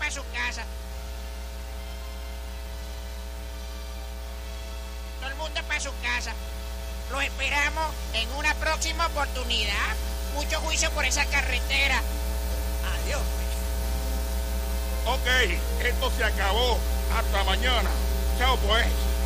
para su casa. Todo el mundo para su casa. Los esperamos en una próxima oportunidad. Mucho juicio por esa carretera. Adiós. Ok, esto se acabó. Hasta mañana. Chao, pues.